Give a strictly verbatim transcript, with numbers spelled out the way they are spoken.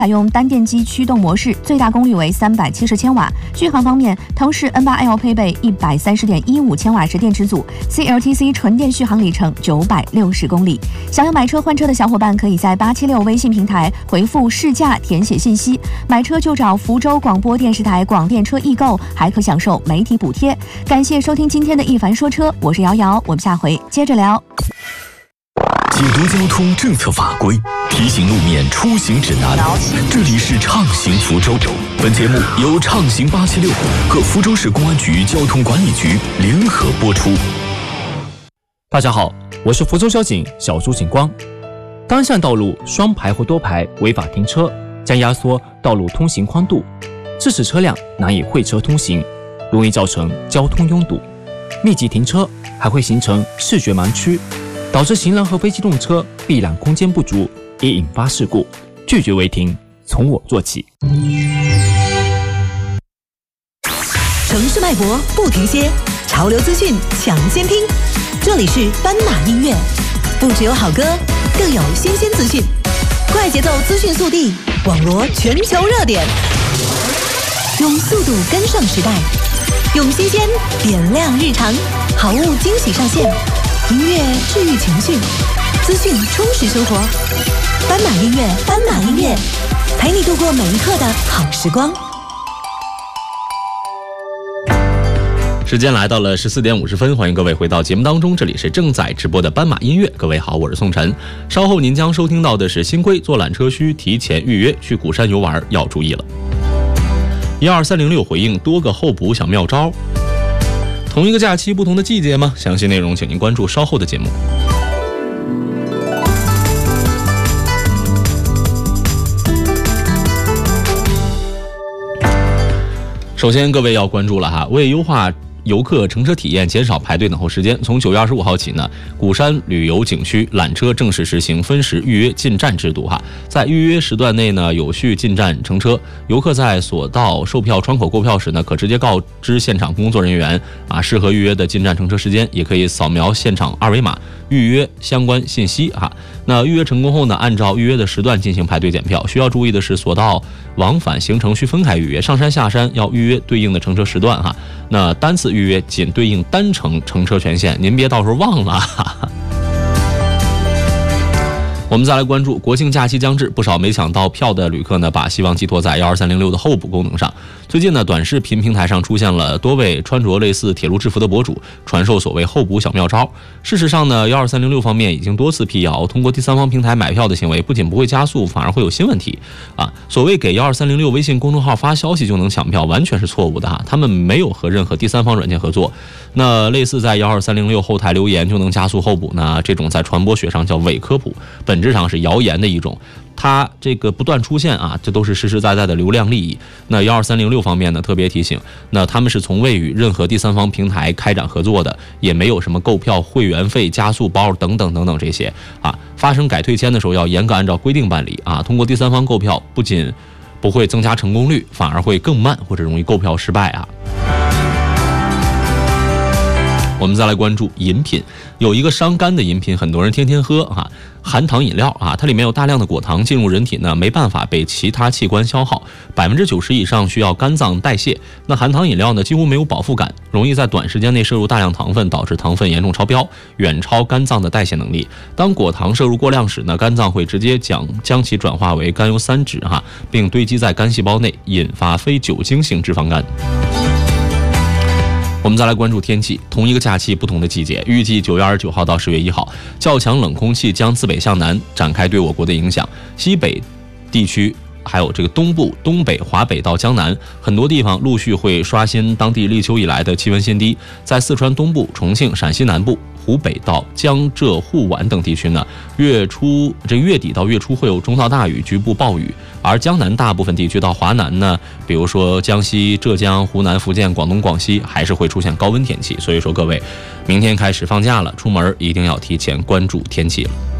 采用单电机驱动模式，最大功率为三百七十千瓦。续航方面，腾势 N 八 L 配备一百三十点一五千瓦时电池组 ，C L T C 纯电续航里程九百六十公里。想要买车换车的小伙伴，可以在八七六微信平台回复试驾填写信息，买车就找福州广播电视台广电车易购，还可享受媒体补贴。感谢收听今天的一凡说车，我是瑶瑶，我们下回接着聊。 解读交通政策法规，提醒路面出行指南。这里是畅行福州，本节目由畅行八七六和福州市公安局交通管理局联合播出。 大家好，我是福州交警小朱警光。单向道路双排或多排违法停车，将压缩道路通行宽度，致使车辆难以会车通行，容易造成交通拥堵、密集停车，还会形成视觉盲区，导致行人和非机动车避让空间不足，也引发事故。拒绝违停，从我做起。 城市脉搏不停歇，潮流资讯抢先听。这里是斑马音乐，不只有好歌，更有新鲜资讯。快节奏资讯速递，网罗全球热点，用速度跟上时代，用新鲜点亮日常，好物惊喜上线。音乐治愈情绪，资讯充实生活。斑马音乐，斑马音乐，陪你度过每一刻的好时光。 时间来到了十四点五十分，欢迎各位回到节目当中，这里是正在直播的斑马音乐。各位好，我是宋晨。稍后您将收听到的是新规，坐缆车需提前预约，去鼓山游玩要注意了。一二三零六回应多个候补小妙招。同一个假期不同的季节吗？详细内容请您关注稍后的节目。首先各位要关注了哈，为优化游客乘车体验，减少排队等候时间，从九月二十五号起呢，鼓山旅游景区缆车正式实行分时预约进站制度哈。在预约时段内呢，有序进站乘车。游客在所到售票窗口购票时呢，可直接告知现场工作人员啊，适合预约的进站乘车时间，也可以扫描现场二维码预约相关信息哈。那预约成功后呢，按照预约的时段进行排队检票。需要注意的是，所到往返行程需分开预约，上山下山要预约对应的乘车时段哈。那单次预约仅对应单程乘车权限，您别到时候忘了哈哈。我们再来关注国庆假期将至，不少没抢到票的旅客呢，把希望寄托在一二三零六的候补功能上。最近呢，短视频平台上出现了多位穿着类似铁路制服的博主，传授所谓候补小妙招。事实上呢，一二三零六方面已经多次辟谣，通过第三方平台买票的行为，不仅不会加速，反而会有新问题啊！所谓给一二三零六微信公众号发消息就能抢票，完全是错误的哈。他们没有和任何第三方软件合作。那类似在一二三零六后台留言就能加速候补呢，这种在传播学上叫伪科普，本质上是谣言的一种。它这个不断出现啊，这都是实实在在的流量利益。那一二三零六方面呢，特别提醒，那他们是从未与任何第三方平台开展合作的，也没有什么购票会员费、加速包等等等等这些啊。发生改退签的时候要严格按照规定办理啊。通过第三方购票，不仅不会增加成功率，反而会更慢或者容易购票失败啊。我们再来关注饮品，有一个伤肝的饮品，很多人天天喝啊，含糖饮料啊，它里面有大量的果糖，进入人体呢没办法被其他器官消耗，百分之九十以上需要肝脏代谢。那含糖饮料呢几乎没有饱腹感，容易在短时间内摄入大量糖分，导致糖分严重超标，远超肝脏的代谢能力。当果糖摄入过量时呢，肝脏会直接将将其转化为甘油三酯哈，并堆积在肝细胞内，引发非酒精性脂肪肝。我们再来关注天气，同一个假期不同的季节，预计九月二十九号到十月一号，较强冷空气将自北向南展开对我国的影响，西北地区还有这个东部、东北、华北到江南，很多地方陆续会刷新当地立秋以来的气温新低。在四川东部、重庆、陕西南部、湖北到江浙沪皖等地区呢，月初这月底到月初会有中到大雨，局部暴雨。而江南大部分地区到华南呢，比如说江西、浙江、湖南、福建、广东、广西，还是会出现高温天气。所以说各位，明天开始放假了，出门一定要提前关注天气了。